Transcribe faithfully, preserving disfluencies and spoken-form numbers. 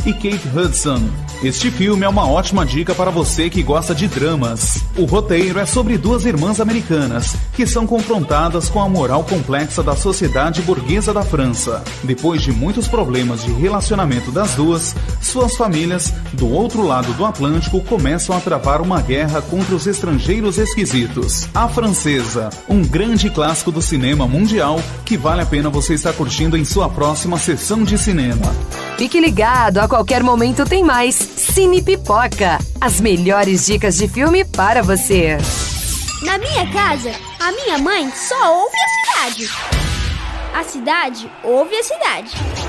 e Kate Hudson. Este filme é uma ótima dica para você que gosta de dramas. O roteiro é sobre duas irmãs americanas que são confrontadas com a moral complexa da sociedade burguesa da França. Depois de muitos problemas de relacionamento das duas, suas famílias, do outro lado do Atlântico, começam a travar uma guerra contra os estrangeiros esquisitos. A Francesa, um grande clássico do cinema mundial que vale a pena você estar curtindo em sua próxima sessão de cinema. Fique ligado, a qualquer momento tem mais Cine Pipoca. As melhores dicas de filme para você. Na minha casa, a minha mãe só ouve a cidade. A cidade ouve a cidade.